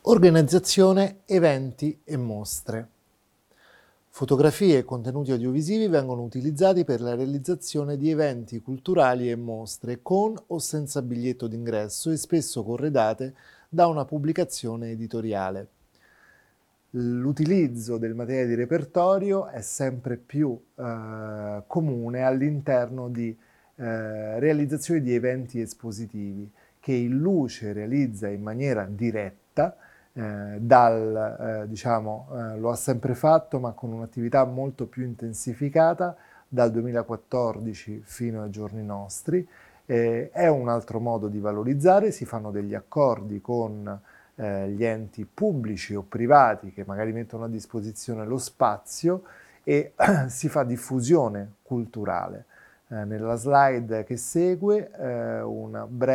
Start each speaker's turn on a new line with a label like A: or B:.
A: Organizzazione eventi e mostre. Fotografie e contenuti audiovisivi vengono utilizzati per la realizzazione di eventi culturali e mostre con o senza biglietto d'ingresso e spesso corredate da una pubblicazione editoriale. L'utilizzo del materiale di repertorio è sempre più comune all'interno di realizzazioni di eventi espositivi che il Luce realizza in maniera diretta lo ha sempre fatto, ma con un'attività molto più intensificata dal 2014 fino ai giorni nostri. È un altro modo di valorizzare, si fanno degli accordi con gli enti pubblici o privati che magari mettono a disposizione lo spazio e si fa diffusione culturale. Nella slide che segue una breve